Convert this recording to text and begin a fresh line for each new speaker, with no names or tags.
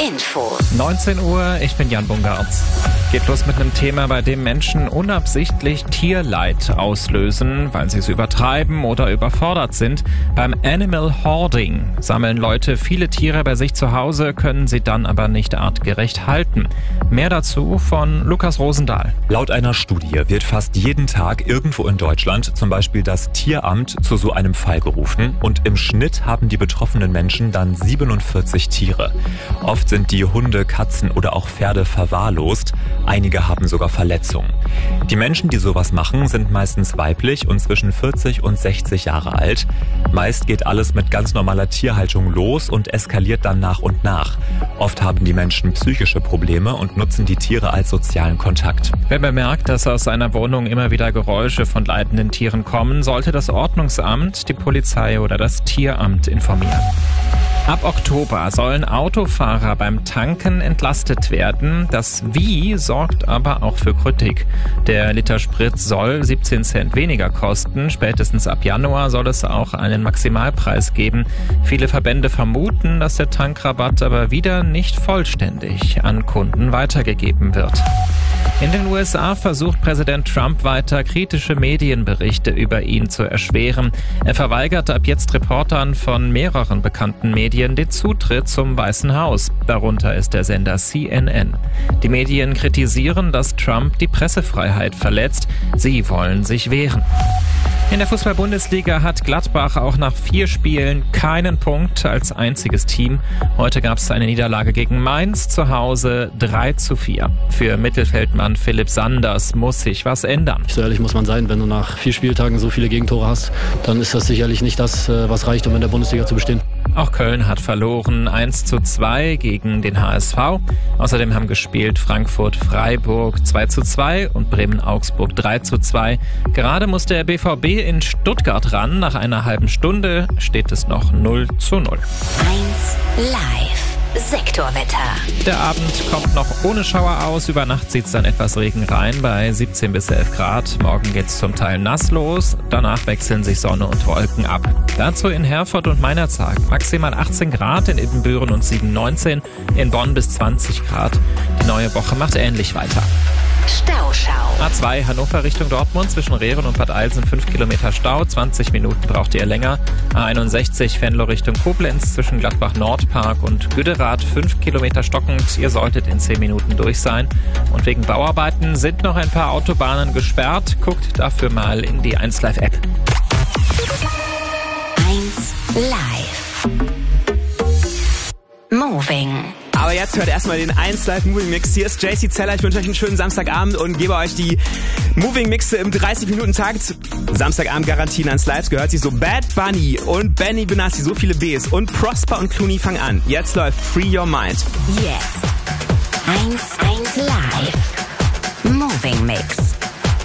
Infos.
19 Uhr, ich bin Jan Bungartz. Geht los mit einem Thema, bei dem Menschen unabsichtlich Tierleid auslösen, weil sie es übertreiben oder überfordert sind. Beim Animal Hoarding sammeln Leute viele Tiere bei sich zu Hause, können sie dann aber nicht artgerecht halten. Mehr dazu von Lukas Rosendahl.
Laut einer Studie wird fast jeden Tag irgendwo in Deutschland zum Beispiel das Tieramt zu so einem Fall gerufen und im Schnitt haben die betroffenen Menschen dann 47 Tiere. Oft sind die Hunde, Katzen oder auch Pferde verwahrlost. Einige haben sogar Verletzungen. Die Menschen, die sowas machen, sind meistens weiblich und zwischen 40 und 60 Jahre alt. Meist geht alles mit ganz normaler Tierhaltung los und eskaliert dann nach und nach. Oft haben die Menschen psychische Probleme und nutzen die Tiere als sozialen Kontakt.
Wer bemerkt, dass aus seiner Wohnung immer wieder Geräusche von leidenden Tieren kommen, sollte das Ordnungsamt, die Polizei oder das Tieramt informieren. Ab Oktober sollen Autofahrer beim Tanken entlastet werden. Das Wie sorgt aber auch für Kritik. Der Liter Sprit soll 17 Cent weniger kosten. Spätestens ab Januar soll es auch einen Maximalpreis geben. Viele Verbände vermuten, dass der Tankrabatt aber wieder nicht vollständig an Kunden weitergegeben wird. In den USA versucht Präsident Trump weiter kritische Medienberichte über ihn zu erschweren. Er verweigert ab jetzt Reportern von mehreren bekannten Medien den Zutritt zum Weißen Haus. Darunter ist der Sender CNN. Die Medien kritisieren, dass Trump die Pressefreiheit verletzt. Sie wollen sich wehren. In der Fußball-Bundesliga hat Gladbach auch nach 4 Spielen keinen Punkt als einziges Team. Heute gab es eine Niederlage gegen Mainz zu Hause 3:4. Für Mittelfeldmann Philipp Sanders muss sich was ändern.
So ehrlich muss man sein, wenn du nach 4 Spieltagen so viele Gegentore hast, dann ist das sicherlich nicht das, was reicht, um in der Bundesliga zu bestehen.
Auch Köln hat verloren 1:2 gegen den HSV. Außerdem haben gespielt Frankfurt-Freiburg 2:2 und Bremen-Augsburg 3:2. Gerade muss der BVB in Stuttgart ran. Nach einer halben Stunde steht es noch 0:0.
1 Live. Sektorwetter.
Der Abend kommt noch ohne Schauer aus. Über Nacht zieht es dann etwas Regen rein bei 17 bis 11 Grad. Morgen geht es zum Teil nass los. Danach wechseln sich Sonne und Wolken ab. Dazu in Herford und Meinerzhagen maximal 18 Grad, in Ibbenbüren und Siegen 19, in Bonn bis 20 Grad. Die neue Woche macht ähnlich weiter.
Stauschau.
A2 Hannover Richtung Dortmund zwischen Rehren und Bad Eilsen 5 Kilometer Stau, 20 Minuten braucht ihr länger. A61 Venlo Richtung Koblenz zwischen Gladbach Nordpark und Güderath 5 Kilometer stockend. Ihr solltet in 10 Minuten durch sein. Und wegen Bauarbeiten sind noch ein paar Autobahnen gesperrt. Guckt dafür mal in die 1 Live App.
1 Live. Moving.
Aber jetzt hört erstmal den 1 Live Moving Mix. Hier ist JC Zeller. Ich wünsche euch einen schönen Samstagabend und gebe euch die Moving Mixe im 30-Minuten-Takt. Samstagabend-Garantie in 1 Live gehört sich so Bad Bunny und Benny Benassi, so viele Bs und Prosper und Clooney fangen an. Jetzt läuft Free Your Mind.
Jetzt. 1 Live.